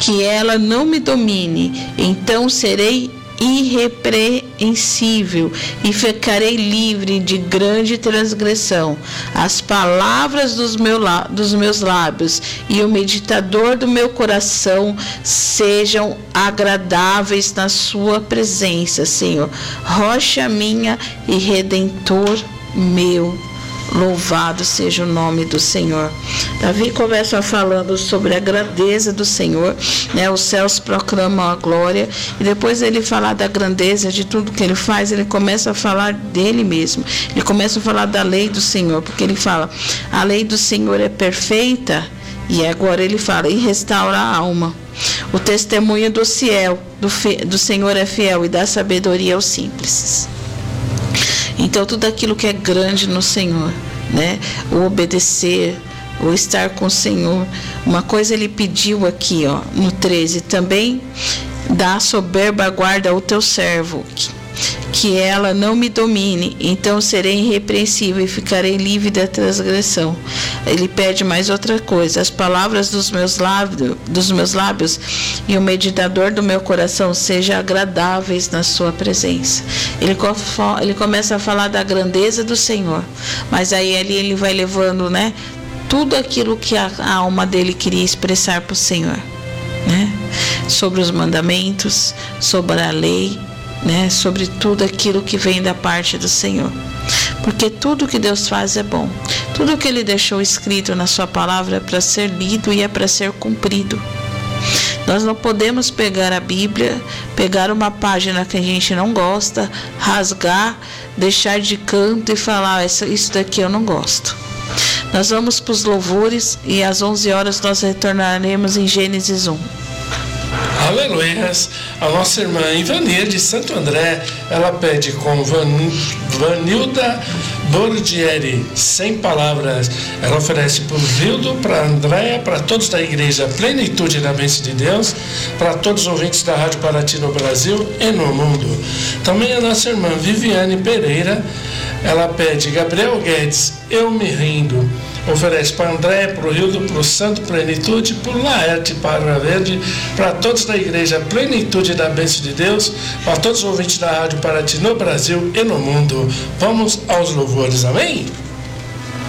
que ela não me domine, então serei irrepreensível e ficarei livre de grande transgressão. As palavras dos meus lábios e o meditador do meu coração sejam agradáveis na sua presença, Senhor, rocha minha e redentor meu. Louvado seja o nome do Senhor. Davi começa falando sobre a grandeza do Senhor, né? Os céus proclamam a glória, e depois ele falar da grandeza de tudo que ele faz, ele começa a falar dele mesmo. Ele começa a falar da lei do Senhor, porque ele fala: a lei do Senhor é perfeita, e agora ele fala: e restaura a alma. O testemunho do Senhor é fiel, e dá sabedoria aos simples. Então, tudo aquilo que é grande no Senhor, né? O obedecer, o estar com o Senhor. Uma coisa ele pediu aqui, ó, no 13: também dá soberba guarda ao teu servo, que ela não me domine, então serei irrepreensível e ficarei livre da transgressão. Ele pede mais outra coisa: as palavras dos meus lábios e o meditador do meu coração sejam agradáveis na sua presença. Ele começa a falar da grandeza do Senhor, mas aí ele vai levando, né, tudo aquilo que a alma dele queria expressar para o Senhor, né, sobre os mandamentos, sobre a lei, né, sobre tudo aquilo que vem da parte do Senhor. Porque tudo que Deus faz é bom. Tudo que Ele deixou escrito na sua palavra é para ser lido e é para ser cumprido. Nós não podemos pegar a Bíblia, pegar uma página que a gente não gosta, rasgar, deixar de canto e falar: isso daqui eu não gosto. Nós vamos para os louvores e às 11 horas nós retornaremos em Gênesis 1. Aleluias. A nossa irmã Ivania de Santo André, ela pede com Vanilda Bordieri, sem palavras. Ela oferece para o Vildo, para a Andréia, para todos da igreja Plenitude da Bênção de Deus, para todos os ouvintes da Rádio Paraty no Brasil e no mundo. Também a nossa irmã Viviane Pereira, ela pede: Gabriel Guedes, eu me rindo. Oferece para André, para o Rildo, para o Santo Plenitude, para o Laerte, para a Verde, para todos da igreja Plenitude da Bênção de Deus, para todos os ouvintes da Rádio Paraty no Brasil e no mundo. Vamos aos louvores, amém?